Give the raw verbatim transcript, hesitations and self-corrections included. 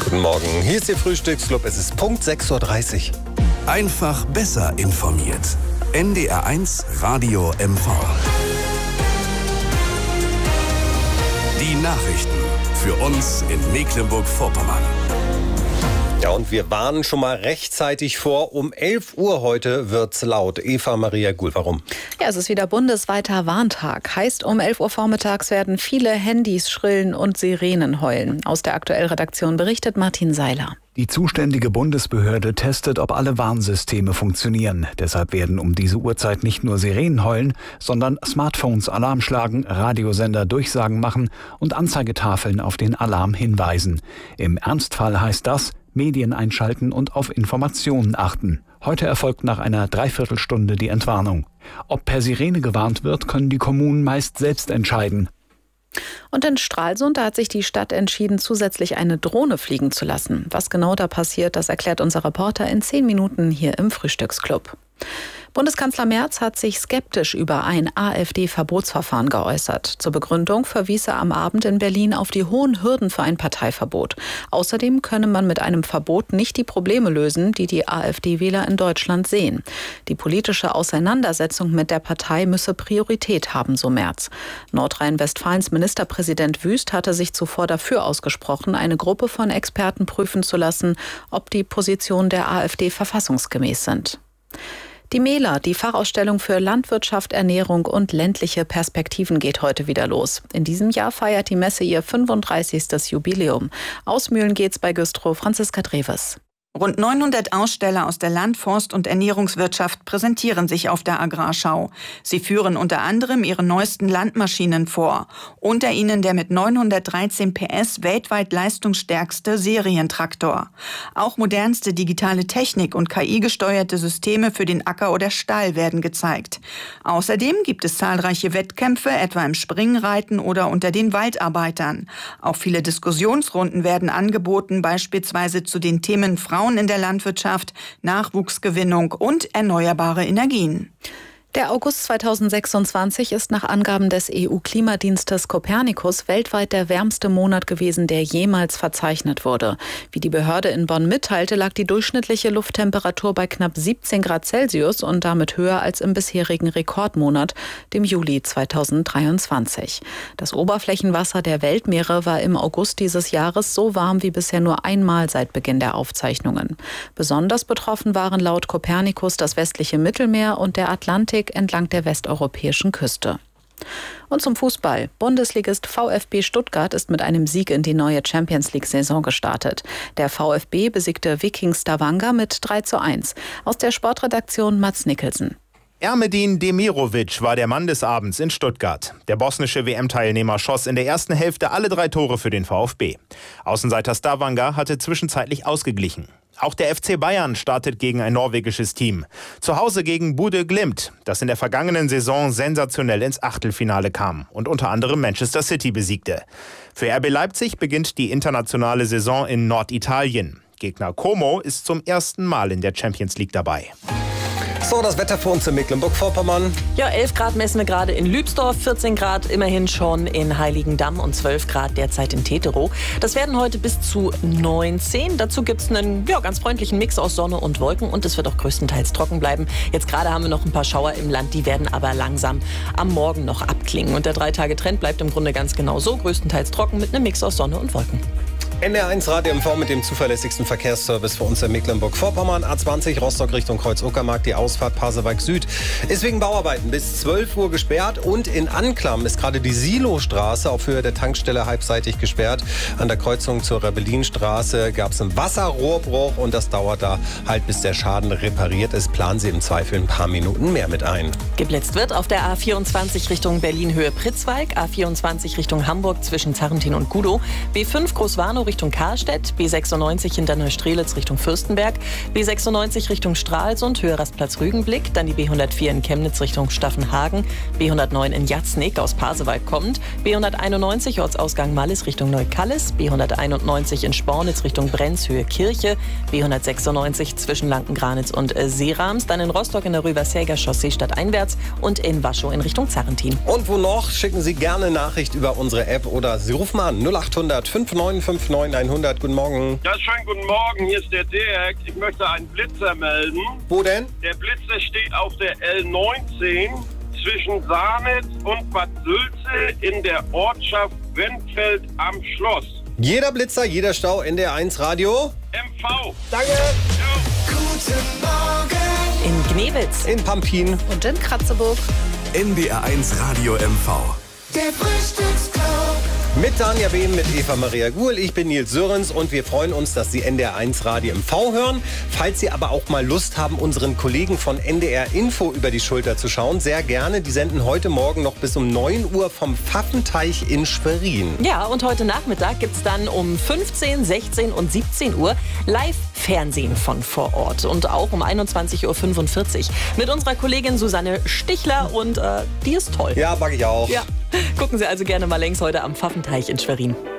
Guten Morgen, hier ist Ihr Frühstücksclub. Es ist Punkt sechs Uhr dreißig. Einfach besser informiert. N D R eins Radio M V. Die Nachrichten für uns in Mecklenburg-Vorpommern. Ja, und wir warnen schon mal rechtzeitig vor. Um elf Uhr heute wird's laut. Eva Maria Guhl, warum? Ja, es ist wieder bundesweiter Warntag. Heißt, um elf Uhr vormittags werden viele Handys schrillen und Sirenen heulen. Aus der Aktuell-Redaktion berichtet Martin Seiler. Die zuständige Bundesbehörde testet, ob alle Warnsysteme funktionieren. Deshalb werden um diese Uhrzeit nicht nur Sirenen heulen, sondern Smartphones Alarm schlagen, Radiosender Durchsagen machen und Anzeigetafeln auf den Alarm hinweisen. Im Ernstfall heißt das, Medien einschalten und auf Informationen achten. Heute erfolgt nach einer Dreiviertelstunde die Entwarnung. Ob per Sirene gewarnt wird, können die Kommunen meist selbst entscheiden. Und in Stralsund, da hat sich die Stadt entschieden, zusätzlich eine Drohne fliegen zu lassen. Was genau da passiert, das erklärt unser Reporter in zehn Minuten hier im Frühstücksclub. Bundeskanzler Merz hat sich skeptisch über ein AfD-Verbotsverfahren geäußert. Zur Begründung verwies er am Abend in Berlin auf die hohen Hürden für ein Parteiverbot. Außerdem könne man mit einem Verbot nicht die Probleme lösen, die die AfD-Wähler in Deutschland sehen. Die politische Auseinandersetzung mit der Partei müsse Priorität haben, so Merz. Nordrhein-Westfalens Ministerpräsident Wüst hatte sich zuvor dafür ausgesprochen, eine Gruppe von Experten prüfen zu lassen, ob die Positionen der AfD verfassungsgemäß sind. Die Mela, die Fachausstellung für Landwirtschaft, Ernährung und ländliche Perspektiven, geht heute wieder los. In diesem Jahr feiert die Messe ihr fünfunddreißigstes Jubiläum. Aus Mühlen geht's bei Güstrow, Franziska Dreves. Rund neunhundert Aussteller aus der Land-, Forst- und Ernährungswirtschaft präsentieren sich auf der Agrarschau. Sie führen unter anderem ihre neuesten Landmaschinen vor. Unter ihnen der mit neunhundertdreizehn P S weltweit leistungsstärkste Serientraktor. Auch modernste digitale Technik und K I-gesteuerte Systeme für den Acker oder Stall werden gezeigt. Außerdem gibt es zahlreiche Wettkämpfe, etwa im Springreiten oder unter den Waldarbeitern. Auch viele Diskussionsrunden werden angeboten, beispielsweise zu den Themen Frauen in der Landwirtschaft, Nachwuchsgewinnung und erneuerbare Energien. Der August zweitausendsechsundzwanzig ist nach Angaben des E U-Klimadienstes Copernicus weltweit der wärmste Monat gewesen, der jemals verzeichnet wurde. Wie die Behörde in Bonn mitteilte, lag die durchschnittliche Lufttemperatur bei knapp siebzehn Grad Celsius und damit höher als im bisherigen Rekordmonat, dem Juli zweitausenddreiundzwanzig. Das Oberflächenwasser der Weltmeere war im August dieses Jahres so warm wie bisher nur einmal seit Beginn der Aufzeichnungen. Besonders betroffen waren laut Copernicus das westliche Mittelmeer und der Atlantik entlang der westeuropäischen Küste. Und zum Fußball. Bundesligist VfB Stuttgart ist mit einem Sieg in die neue Champions-League-Saison gestartet. Der VfB besiegte Viking Stavanger mit drei zu eins. Aus der Sportredaktion Mats Nicholson. Ermedin Demirovic war der Mann des Abends in Stuttgart. Der bosnische W M-Teilnehmer schoss in der ersten Hälfte alle drei Tore für den VfB. Außenseiter Stavanger hatte zwischenzeitlich ausgeglichen. Auch der F C Bayern startet gegen ein norwegisches Team. Zu Hause gegen Bodø Glimt, das in der vergangenen Saison sensationell ins Achtelfinale kam und unter anderem Manchester City besiegte. Für R B Leipzig beginnt die internationale Saison in Norditalien. Gegner Como ist zum ersten Mal in der Champions League dabei. So, das Wetter für uns in Mecklenburg-Vorpommern. Ja, elf Grad messen wir gerade in Lübsdorf, vierzehn Grad immerhin schon in Heiligendamm und zwölf Grad derzeit in Teterow. Das werden heute bis zu neunzehn. Dazu gibt es einen ja, ganz freundlichen Mix aus Sonne und Wolken und es wird auch größtenteils trocken bleiben. Jetzt gerade haben wir noch ein paar Schauer im Land, die werden aber langsam am Morgen noch abklingen. Und der Drei-Tage-Trend bleibt im Grunde ganz genau so, größtenteils trocken mit einem Mix aus Sonne und Wolken. N D R eins Radio M V mit dem zuverlässigsten Verkehrsservice für uns in Mecklenburg-Vorpommern. A zwanzig Rostock Richtung Kreuz-Uckermark, die Ausfahrt Pasewalk Süd ist wegen Bauarbeiten bis zwölf Uhr gesperrt. Und in Anklam ist gerade die Silostraße auf Höhe der Tankstelle halbseitig gesperrt. An der Kreuzung zur Rebellinstraße gab es einen Wasserrohrbruch und das dauert da halt, bis der Schaden repariert ist. Planen Sie im Zweifel ein paar Minuten mehr mit ein. Geblitzt wird auf der A vierundzwanzig Richtung Berlin-Höhe Pritzwalk, A vierundzwanzig Richtung Hamburg zwischen Zarrentin und Gudow, B fünf Großwarnow Richtung Karstedt, B sechsundneunzig hinter Neustrelitz Richtung Fürstenberg, B sechsundneunzig Richtung Stralsund, Höhe Rastplatz Rügenblick, dann die B hundertvier in Chemnitz Richtung Staffenhagen, B hundertneun in Jatznick aus Pasewalk kommend, B hunderteinundneunzig Ortsausgang Mallis Richtung Neukallis, B hunderteinundneunzig in Spornitz Richtung Brenz, Höhe Kirche, B hundertsechsundneunzig zwischen Lanken-Granitz und äh, Seerams, dann in Rostock in der Röversäger Chaussee stadteinwärts und in Waschow in Richtung Zarrentin. Und wo noch? Schicken Sie gerne Nachricht über unsere App oder Sie rufen an null acht hundert fünfundneunzig fünfundneunzig neunhundert. Guten Morgen. Ja, schönen guten Morgen. Hier ist der Dirk. Ich möchte einen Blitzer melden. Wo denn? Der Blitzer steht auf der L neunzehn zwischen Sahnitz und Bad Sülze in der Ortschaft Wendfeld am Schloss. Jeder Blitzer, jeder Stau, N D R eins Radio. M V. Danke. Jo. Guten Morgen. In Gnewitz. In Pampin. Und in Kratzeburg. N D R eins Radio M V. Der Frühstücksclub. Mit Danja Behm, mit Eva Maria Guhl. Ich bin Nils Sörens und wir freuen uns, dass Sie N D R eins Radio M V hören. Falls Sie aber auch mal Lust haben, unseren Kollegen von N D R Info über die Schulter zu schauen, sehr gerne. Die senden heute Morgen noch bis um neun Uhr vom Pfaffenteich in Schwerin. Ja, und heute Nachmittag gibt es dann um fünfzehn, sechzehn und siebzehn Uhr Live-Fernsehen von vor Ort. Und auch um einundzwanzig Uhr fünfundvierzig mit unserer Kollegin Susanne Stichler. Und äh, die ist toll. Ja, mag ich auch. Ja. Gucken Sie also gerne mal längs heute am Pfaffenteich in Schwerin.